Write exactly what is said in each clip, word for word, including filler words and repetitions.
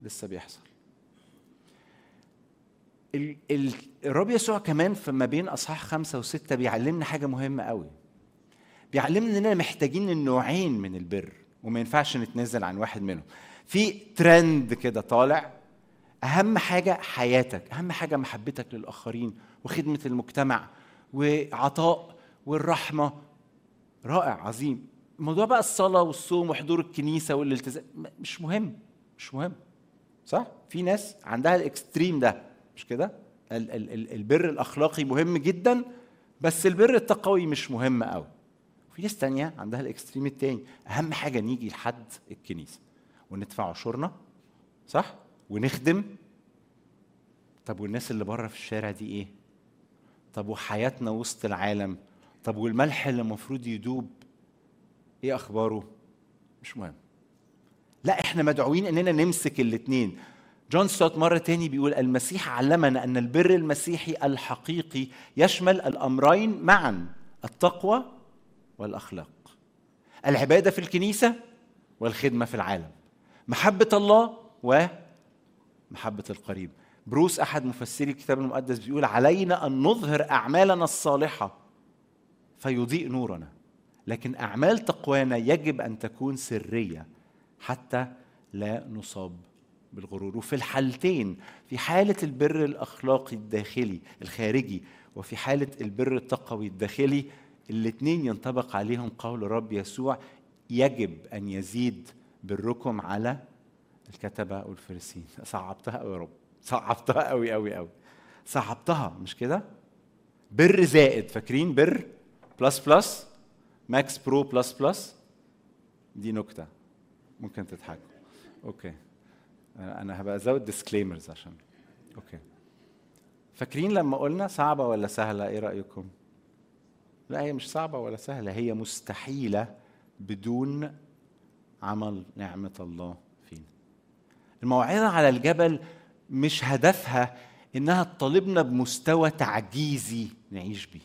لسه بيحصل. الرب يسوع كمان فما بين اصحاح خمسة وستة بيعلمنا حاجة مهمة قوي. بيعلمنا اننا محتاجين النوعين من البر، وما ينفعش نتنازل عن واحد منهم. في ترند كده طالع، اهم حاجة حياتك، اهم حاجة محبتك للآخرين وخدمة المجتمع وعطاء والرحمة. رائع عظيم. الموضوع بقى الصلاة والصوم وحضور الكنيسة والالتزام مش مهم، مش مهم، صح؟ في ناس عندها الاكستريم ده، مش كده؟ ال- ال- ال- البر الأخلاقي مهم جدا، بس البر التقوي مش مهم قوي. في ناس تانية عندها الاكستريم التاني، أهم حاجة نيجي لحد الكنيسة وندفع عشورنا، صح؟ ونخدم. طب والناس اللي بره في الشارع دي ايه؟ طب وحياتنا وسط العالم؟ طب والملح اللي المفروض يدوب ايه اخباره؟ مش مهم. لا، احنا مدعوين اننا نمسك الاثنين. جون ستوت مرة تاني بيقول المسيح علمنا ان البر المسيحي الحقيقي يشمل الامرين معا، التقوى والاخلاق، العبادة في الكنيسة والخدمة في العالم، محبة الله ومحبة القريب. بروس احد مفسري الكتاب المقدس بيقول علينا ان نظهر اعمالنا الصالحة فيضيء نورنا، لكن أعمال تقوانا يجب أن تكون سرية حتى لا نصاب بالغرور. وفي الحالتين، في حالة البر الأخلاقي الداخلي الخارجي وفي حالة البر التقوي الداخلي، الاثنين ينطبق عليهم قول الرب يسوع يجب أن يزيد بركم على الكتبة والفريسين. صعبتها قوي يا رب، صعبتها قوي قوي قوي، صعبتها مش كده؟ بر زائد، فاكرين بر بلس بلس ماكس برو بلس بلس؟ دي نكتة ممكن تضحكوا. اوكي، انا هبقى ازود ديسكليمرز عشان اوكي. فاكرين لما قلنا صعبة ولا سهلة؟ ايه رأيكم؟ لا، هي مش صعبة ولا سهلة، هي مستحيلة بدون عمل نعمة الله فينا. الموعظة على الجبل مش هدفها انها تطالبنا بمستوى تعجيزي نعيش بيه،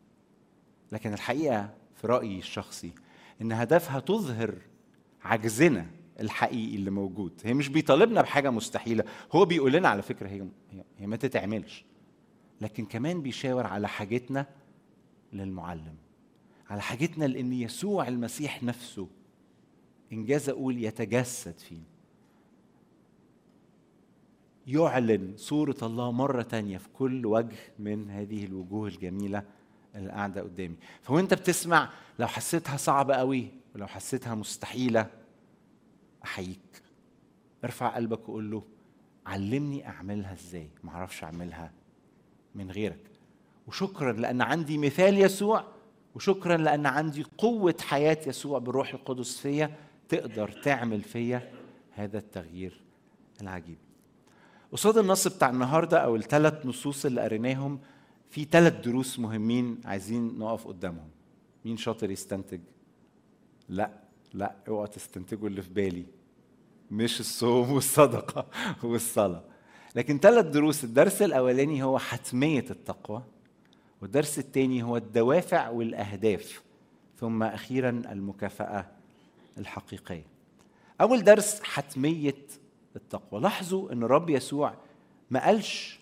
لكن الحقيقة في رأيي الشخصي إن هدفها تظهر عجزنا الحقيقي اللي موجود. هي مش بيطالبنا بحاجة مستحيلة، هو بيقول لنا على فكرة هي هي ما تتعملش، لكن كمان بيشاور على حاجتنا للمعلم، على حاجتنا لأن يسوع المسيح نفسه إنجاز أقول يتجسد فينا، يعلن صورة الله مرة تانية في كل وجه من هذه الوجوه الجميلة اللي قاعدة قدامي. فوانت بتسمع لو حسيتها صعبة قوي ولو حسيتها مستحيلة، أحييك، ارفع قلبك وقول له علمني أعملها إزاي، معرفش أعملها من غيرك، وشكرا لأن عندي مثال يسوع، وشكرا لأن عندي قوة حياة يسوع بالروح القدس فيا تقدر تعمل فيا هذا التغيير العجيب. قصاد النص بتاع النهاردة أو الثلاث نصوص اللي قريناهم، في ثلاث دروس مهمين عايزين نقف قدامهم. مين شاطر يستنتج؟ لا لا، اوعى تستنتجوا اللي في بالي، مش الصوم والصدقة والصلاة، لكن ثلاث دروس. الدرس الأولاني هو حتمية التقوى، والدرس الثاني هو الدوافع والأهداف، ثم أخيرا المكافأة الحقيقية. أول درس حتمية التقوى. لاحظوا أن الرب يسوع ما قالش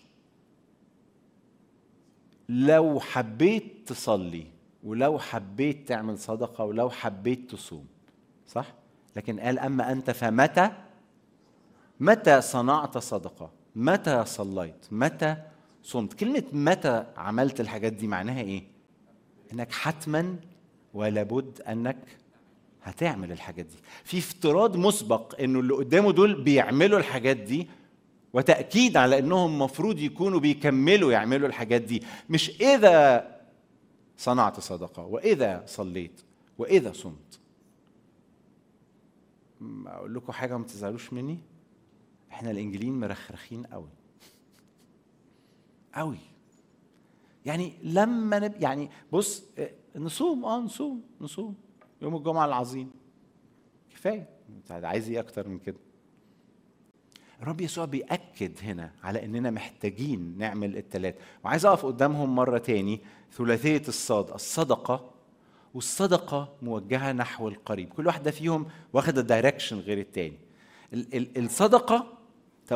لو حبيت تصلي ولو حبيت تعمل صدقة ولو حبيت تصوم، صح؟ لكن قال أما أنت فمتى متى صنعت صدقة، متى صليت، متى صمت. كلمة متى عملت الحاجات دي معناها إيه؟ إنك حتما ولابد أنك هتعمل الحاجات دي. في افتراض مسبق إنه اللي قدامه دول بيعملوا الحاجات دي، وتأكيد على أنهم مفروض يكونوا بيكملوا يعملوا الحاجات دي، مش إذا صنعت صدقة وإذا صليت وإذا صمت. أقول لكم حاجة ما تزعلوش مني، إحنا الإنجيليين مرخرخين قوي قوي. يعني لما نب... يعني بص، نصوم اه نصوم نصوم يوم الجمعة العظيم كفاية، عايز ايه أكتر من كده؟ الرب يسوع بيأكد هنا على أننا محتاجين نعمل الثلاث، وعايز أقف قدامهم مرة تاني. ثلاثية الصاد، الصدقة والصدقة موجهة نحو القريب، كل واحدة فيهم واخدة دايركشن غير التاني. الصدقة